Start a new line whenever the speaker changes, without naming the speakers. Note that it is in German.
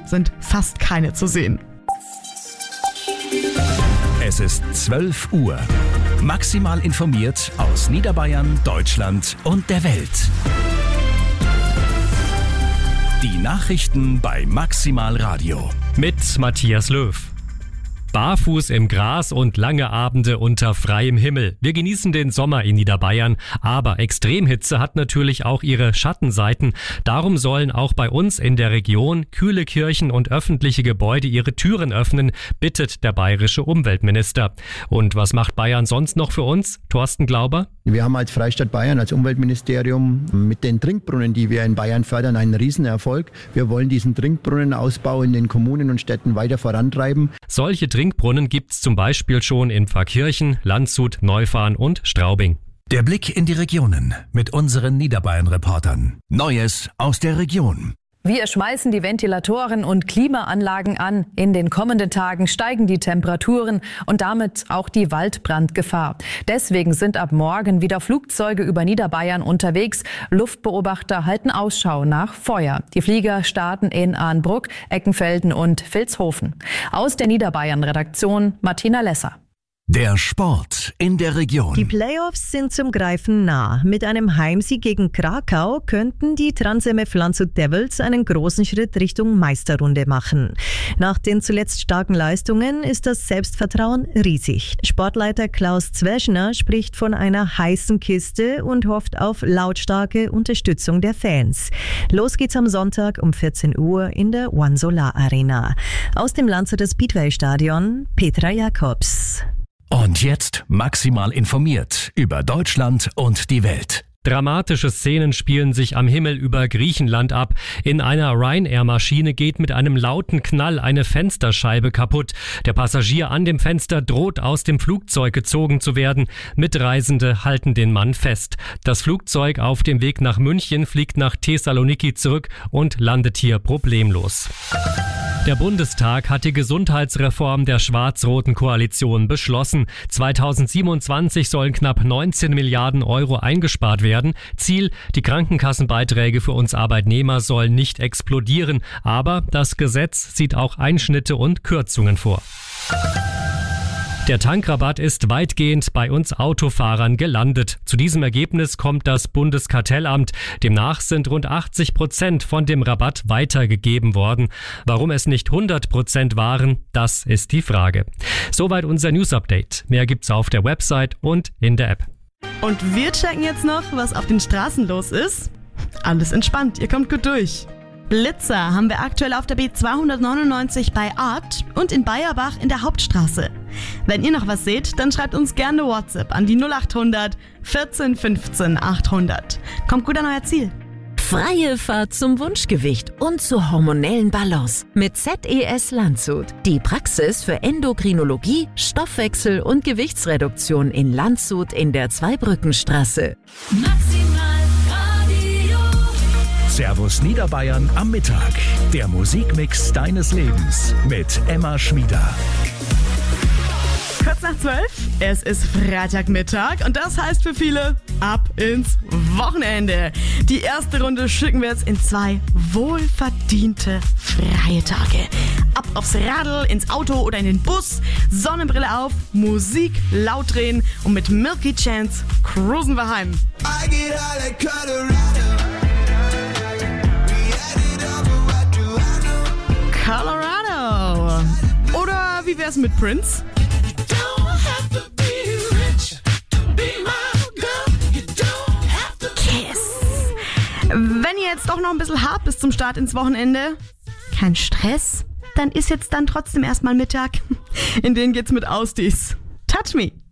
sind fast keine zu sehen.
Es ist 12 Uhr. Maximal informiert aus Niederbayern, Deutschland und der Welt. Die Nachrichten bei Maximal Radio.
Mit Matthias Löw. Barfuß im Gras und lange Abende unter freiem Himmel. Wir genießen den Sommer in Niederbayern, aber Extremhitze hat natürlich auch ihre Schattenseiten. Darum sollen auch bei uns in der Region kühle Kirchen und öffentliche Gebäude ihre Türen öffnen, bittet der bayerische Umweltminister. Und was macht Bayern sonst noch für uns? Thorsten Glauber?
Wir haben als Freistaat Bayern, als Umweltministerium mit den Trinkbrunnen, die wir in Bayern fördern, einen Riesenerfolg. Wir wollen diesen Trinkbrunnenausbau in den Kommunen und Städten weiter vorantreiben.
Solche Trinkbrunnen gibt's zum Beispiel schon in Pfarrkirchen, Landshut, Neufahrn und Straubing.
Der Blick in die Regionen mit unseren Niederbayern-Reportern. Neues aus der Region.
Wir schmeißen die Ventilatoren und Klimaanlagen an. In den kommenden Tagen steigen die Temperaturen und damit auch die Waldbrandgefahr. Deswegen sind ab morgen wieder Flugzeuge über Niederbayern unterwegs. Luftbeobachter halten Ausschau nach Feuer. Die Flieger starten in Arnbruck, Eckenfelden und Vilshofen. Aus der Niederbayern-Redaktion Martina Lesser.
Der Sport in der Region.
Die Playoffs sind zum Greifen nah. Mit einem Heimsieg gegen Krakau könnten die Transemf Landshut Devils einen großen Schritt Richtung Meisterrunde machen. Nach den zuletzt starken Leistungen ist das Selbstvertrauen riesig. Sportleiter Klaus Zweschner spricht von einer heißen Kiste und hofft auf lautstarke Unterstützung der Fans. Los geht's am Sonntag um 14 Uhr in der One Solar Arena. Aus dem Landshuter Speedway Stadion Petra Jakobs.
Und jetzt maximal informiert über Deutschland und die Welt.
Dramatische Szenen spielen sich am Himmel über Griechenland ab. In einer Ryanair-Maschine geht mit einem lauten Knall eine Fensterscheibe kaputt. Der Passagier an dem Fenster droht aus dem Flugzeug gezogen zu werden. Mitreisende halten den Mann fest. Das Flugzeug auf dem Weg nach München fliegt nach Thessaloniki zurück und landet hier problemlos. Der Bundestag hat die Gesundheitsreform der schwarz-roten Koalition beschlossen. 2027 sollen knapp 19 Milliarden Euro eingespart werden. Ziel, die Krankenkassenbeiträge für uns Arbeitnehmer sollen nicht explodieren. Aber das Gesetz sieht auch Einschnitte und Kürzungen vor. Der Tankrabatt ist weitgehend bei uns Autofahrern gelandet. Zu diesem Ergebnis kommt das Bundeskartellamt. Demnach sind rund 80% von dem Rabatt weitergegeben worden. Warum es nicht 100% waren, das ist die Frage. Soweit unser News-Update. Mehr gibt's auf der Website und in der App.
Und wir checken jetzt noch, was auf den Straßen los ist. Alles entspannt, ihr kommt gut durch. Blitzer haben wir aktuell auf der B299 bei Art und in Bayerbach in der Hauptstraße. Wenn ihr noch was seht, dann schreibt uns gerne WhatsApp an die 0800 14 15 800. Kommt gut an euer Ziel.
Freie Fahrt zum Wunschgewicht und zur hormonellen Balance mit ZES Landshut. Die Praxis für Endokrinologie, Stoffwechsel und Gewichtsreduktion in Landshut in der Zweibrückenstraße.
Servus Niederbayern am Mittag. Der Musikmix deines Lebens mit Emma Schmieder.
Kurz nach 12, es ist Freitagmittag und das heißt für viele ab ins Wochenende. Die erste Runde schicken wir jetzt in 2 wohlverdiente freie Tage. Ab aufs Radl, ins Auto oder in den Bus, Sonnenbrille auf, Musik laut drehen und mit Milky Chance cruisen wir heim. Colorado. Oder wie wär's mit Prince? Kiss. Wenn ihr jetzt doch noch ein bisschen hart bis zum Start ins Wochenende, kein Stress, dann ist jetzt dann trotzdem erstmal Mittag. In denen geht's mit Ausdies. Touch Me.